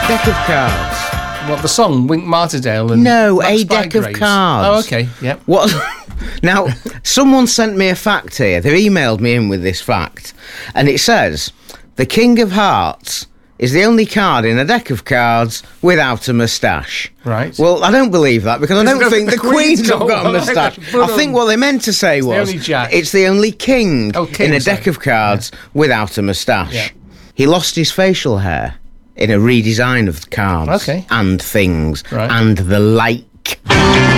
deck of cards. What, the song Wink Martindale? And No, Max a deck of Bygraves? cards. Oh, okay, yep. What? Now, someone sent me a fact here. They emailed me in with this fact. And it says, the King of Hearts is the only card in a deck of cards without a moustache. Right. Well, I don't believe that because I don't think the Queen's got a moustache. I think what they meant to say was, it's the only king in a deck of cards without a moustache. Yeah. He lost his facial hair in a redesign of the cards and things and the light